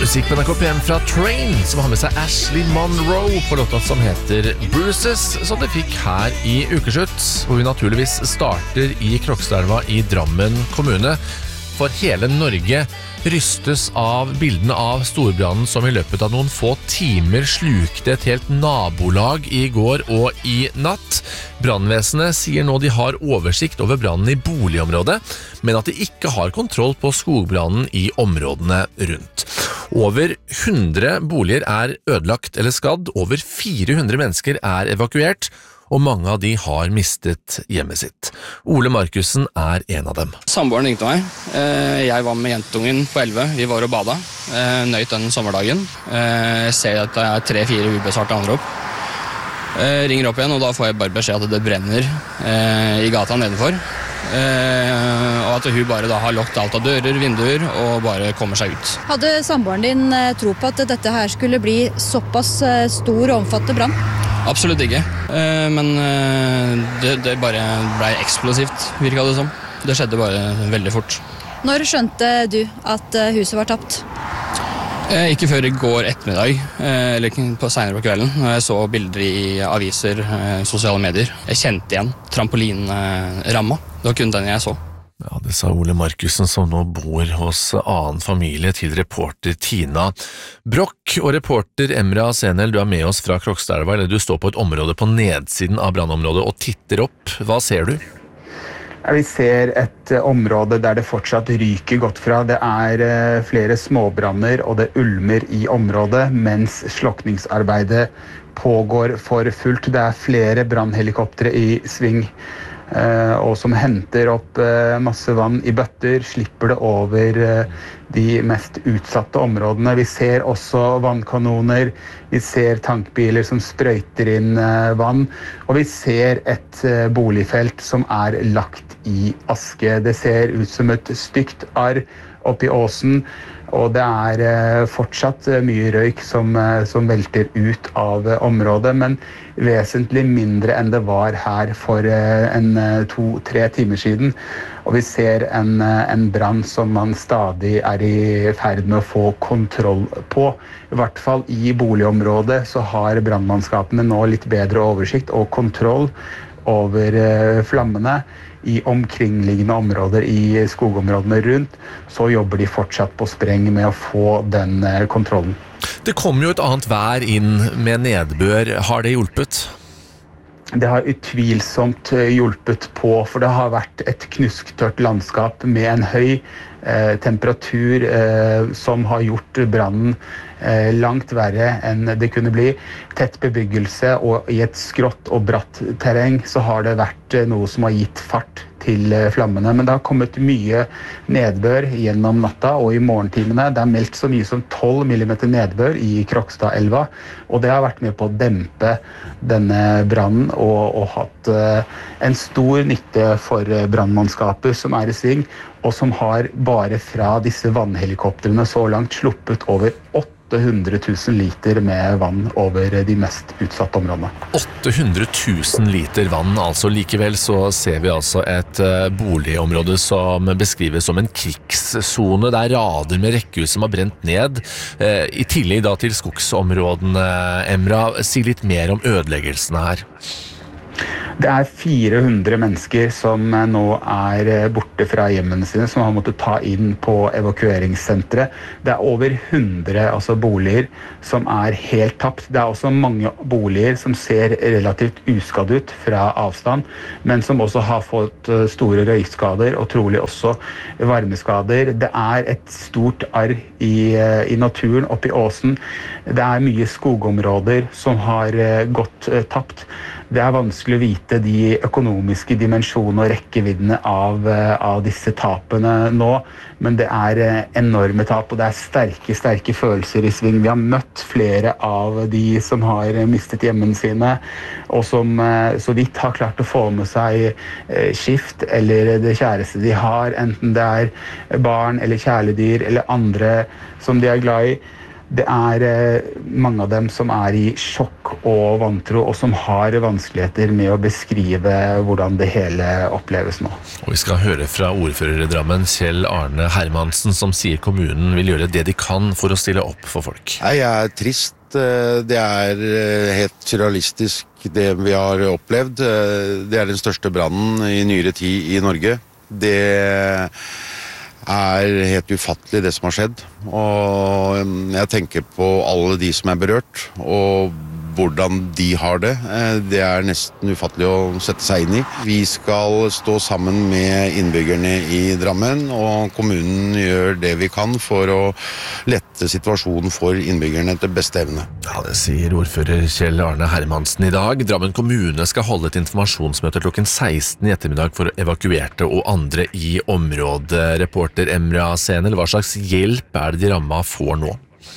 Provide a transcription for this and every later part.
Musikk på NRK P1 fra Train, som har med seg Ashley Monroe på låta som heter Bruises, som de fikk her i ukeslutt, hvor vi naturligvis starter i Krokstadelva i Drammen kommune. For hele Norge rystes av bildene av storbrannen som i løpet av noen få timer slukte et helt nabolag i går og i natt. Brannvesenet sier nå de har oversikt over brannen i boligområdet, men at de ikke har kontroll på skogbrannen i områdene rundt. Over 100 boliger er ødelagt eller skadd, over 400 mennesker er evakuert, og mange av de har mistet hjemmet sitt. Ole Markussen er en av dem. Samboeren ringte meg. Jeg var med jentungen på 11. Vi var og bada. Nøyt den sommerdagen. Jeg ser at det er 3-4 ubesvarte anrop. Ringer opp igjen, og da får jeg bare beskjed at det brenner i gata nedenfor. Og at hun bare da har lukket alt av dører, vinduer, og bare kommer seg ut. Hadde samboeren din tro på at dette her skulle bli såpass stor og omfattende brann? Absolutt ikke, men det bare ble eksplosivt, virket det som. Det skjedde bare veldig fort. Når skjønte du at huset var tapt? Ikke før i går ettermiddag, eller senere på kvelden, når jeg så bilder i aviser, sosiale medier. Jeg kjente igjen trampolinramma. Det var kun den jeg så. Ja, det sa Ole Markussen, som nå bor hos annen familie, til reporter Tina Broch. Og reporter Emra Senel, du er med oss fra Krokstadelva, eller du står på et område på nedsiden av brannområdet og titter opp. Hva ser du? Ja, vi ser et område der det fortsatt ryker godt fra. Det er flere småbranner, og det ulmer i området, mens slokningsarbeidet pågår for fullt. Det er flere brannhelikoptre i sving, og som henter opp masse vann i bøtter, slipper det over de mest utsatte områdene. Vi ser også vannkanoner, vi ser tankbiler som sprøyter inn vann, og vi ser et boligfelt som er lagt i aske. Det ser ut som et stygt arr oppi åsen, og det er fortsatt mye røyk som velter ut av området, men vesentlig mindre enn det var her for 2-3 timer siden. Og vi ser en brann som man stadig er i ferd med å få kontroll på. I hvert fall i boligområdet så har brannmannskapene nå litt bedre oversikt og kontroll over flammene. I omkringliggende områder, i skogområdene rundt, så jobber de fortsatt på spreng med å få den kontrollen. Det kom jo et annet vær inn med nedbør. Har det hjulpet? Det har utvilsomt hjulpet på, for det har vært et knusktørt landskap med en høy temperatur som har gjort brannen langt verre enn det kunne bli. Tett bebyggelse, og i et skrått og bratt terreng så har det vært noe som har gitt fart til flammene. Men det har kommet mye nedbør gjennom natta og i morgentimene. Det er meldt så mye som 12 millimeter nedbør i Krokstadelva, og det har vært med på å dempe denne brannen og hatt en stor nytte for brannmannskapet som er i sving, og som har bare fra disse vannhelikoptrene så langt sluppet over 800 000 liter med vann over de mest utsatte områdene. 800 000 liter vann, altså. Likevel så ser vi altså et boligområde som beskrives som en krigszone. Det er rader med rekkehus som har brent ned. I tillegg da til skogsområdene, Emra, si litt mer om ødeleggelsene her. Det er 400 mennesker som nå er borte fra hjemmene sine, som har måttet ta inn på evakueringssenteret. Det er over 100 boliger som er helt tapt. Det er også mange boliger som ser relativt uskadd ut fra avstand, men som også har fått store røykskader og trolig også varmeskader. Det er et stort arr i naturen oppi åsen. Det er mye skogområder som har gått tapt. Det er vanskelig å vite de økonomiske dimensjonene og rekkeviddene av disse tapene nå, men det er enorme tap, og det er sterke følelser i sving. Vi har møtt flere av de som har mistet hjemmene sine, og som så vidt har klart å få med seg skift eller det kjæreste de har, enten det er barn eller kjæledyr eller andre som de er glad i. det mange av dem som i sjokk og vantro, og som har vanskeligheter med å beskrive hvordan det hele oppleves nå. Og vi skal høre fra ordfører i Drammen, Kjell Arne Hermansen, som sier kommunen vil gjøre det de kan for å stille opp for folk. Jeg trist. Det helt surrealistisk det vi har opplevd. Det den største brannen i nyere tid i Norge. Det helt ufattelig det som har skjedd. Og jeg tenker på alle de som berørt, og hvordan de har det. Det nesten ufattelig å sette seg inn i. Vi skal stå sammen med innbyggerne i Drammen, og kommunen gjør det vi kan for å lette situasjonen for innbyggerne til beste evne. Ja, det sier ordfører Kjell Arne Hermansen i dag. Drammen kommune skal holde et informasjonsmøte klokken 16 i ettermiddag for evakuerte og andre i området. Reporter Emra Senel, hva slags hjelp det de rammet får nå?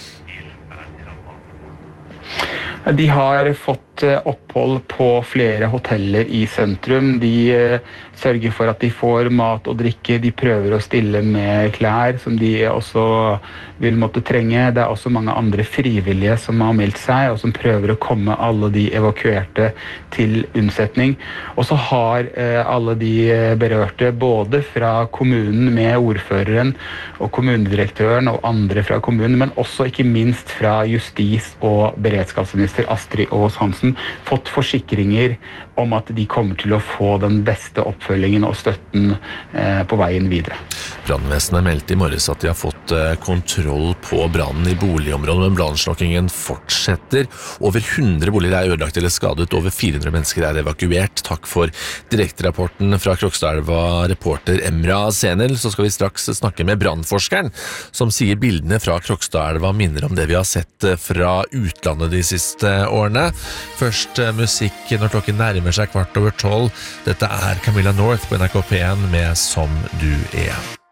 De har fått opphold på flere hoteller i sentrum. De sørger for at de får mat og drikke. De prøver å stille med klær som de også vil måtte trenge. Det også mange andre frivillige som har meldt seg, og som prøver å komme alle de evakuerte til unnsetning. Og så har alle de berørte, både fra kommunen med ordføreren og kommunedirektøren og andre fra kommunen, men også ikke minst fra justis- og beredskapsminister Astrid Aas Hansen, fått forsikringer om at de kommer til å få den beste oppfølgingen og støtten på veien videre. Brannvesenet meldte i morges at de har fått kontroll på brannen i boligområdet, men brannslokkingen fortsetter. Over 100 boliger ødelagt eller skadet, over 400 mennesker evakuert. Takk for direkterapporten fra Krokstadelva, reporter Emra Senel. Så skal vi straks snakke med brannforskeren, som sier bildene fra Krokstadelva minner om det vi har sett fra utlandet de siste årene. Først musikk når klokken nærmer seg 11:15. Dette Camilla North på NRK P1 med Som du er.